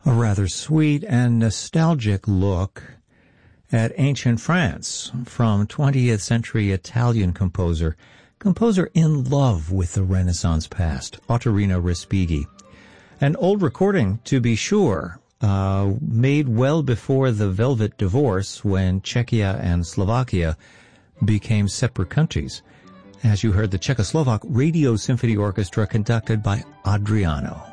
A rather sweet and nostalgic look at ancient France from 20th century Italian composer in love with the Renaissance past, Ottorino Respighi. An old recording, to be sure, made well before the Velvet Divorce when Czechia and Slovakia became separate countries. As you heard, the Czechoslovak Radio Symphony Orchestra conducted by Adriano.